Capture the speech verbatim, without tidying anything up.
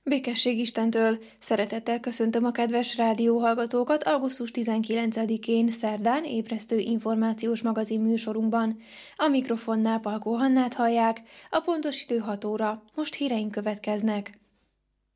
Békesség Istentől! Szeretettel köszöntöm a kedves rádióhallgatókat augusztus tizenkilencedikén szerdán ébresztő információs magazin műsorunkban. A mikrofonnál Palkó Hannát hallják, a pontos idő hat óra, most híreink következnek.